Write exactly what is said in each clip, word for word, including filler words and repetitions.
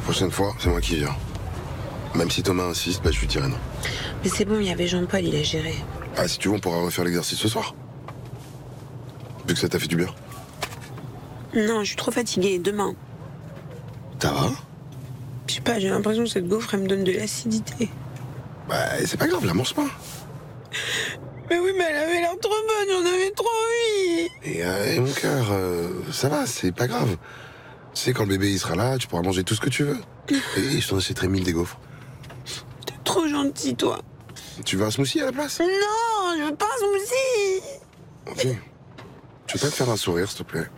Prochaine fois, c'est moi qui viens. Même si Thomas insiste, bah je lui dirai non. Mais c'est bon, il y avait Jean-Paul, il a géré. Ah, si tu veux, on pourra refaire l'exercice ce soir. Vu que ça t'a fait du bien. Non, je suis trop fatiguée. Demain. Ça va? Je sais pas, j'ai l'impression que cette gaufre, elle me donne de l'acidité. Bah, c'est pas grave, la mange pas. Mais oui, mais elle avait l'air trop bonne, j'en avais trop envie. Et, euh, et mon cœur, euh, ça va, c'est pas grave. Tu sais, quand le bébé il sera là, tu pourras manger tout ce que tu veux. Et je t'en achèterai mille des gaufres. T'es trop gentil, toi. Tu veux un smoothie à la place? Non, je veux pas un smoothie. Ok. Tu veux pas te faire un sourire, s'il te plaît?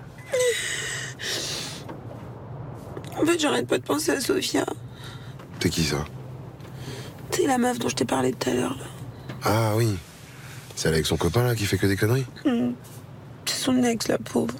En fait, j'arrête pas de penser à Sophia. C'est qui ça? C'est la meuf dont je t'ai parlé tout à l'heure, là. Ah oui. C'est elle avec son copain là qui fait que des conneries? Mmh. C'est son ex, la pauvre.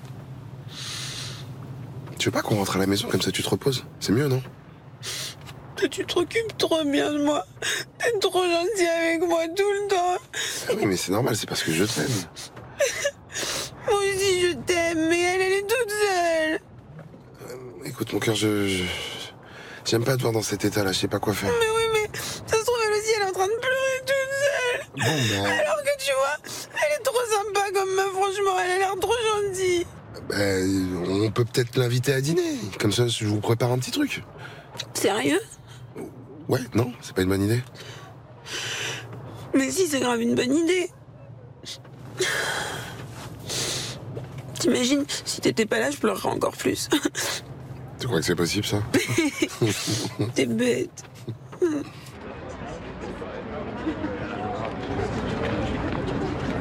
Tu veux pas qu'on rentre à la maison, comme ça tu te reposes? C'est mieux, non? Toi, tu te t'occupes trop bien de moi. T'es trop gentil avec moi tout le temps. Ah oui, mais c'est normal, c'est parce que je t'aime. Moi aussi, je t'aime, mais elle, elle est toute seule. Euh, écoute, mon cœur, je, je... J'aime pas te voir dans cet état-là, je sais pas quoi faire. Mais oui, mais ça se trouve, elle aussi, elle est en train de pleurer toute seule. Bon, bah... Alors que tu vois, elle est trop sympa comme meuf, franchement, elle a l'air trop gentille. Bah, on peut peut-être l'inviter à dîner. Comme ça, je vous prépare un petit truc. Sérieux? Ouais, non, c'est pas une bonne idée. Mais si, c'est grave une bonne idée. T'imagines, si t'étais pas là, je pleurerais encore plus. Tu crois que c'est possible, ça? T'es bête.